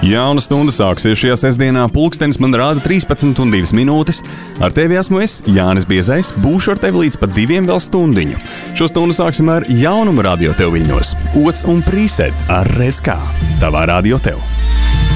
Jauna stunda sāksies šajā sestdienā. Pulkstenis man rāda 13,2 minūtes. Ar tevi esmu es, Jānis Biezais. Būšu ar tevi līdz pat 2 vēl stundiņu. Šo stundu sāksim ar jaunumu radio tev viļņos. Ots un Prīsed ar Redz kā. Tavā radio tev.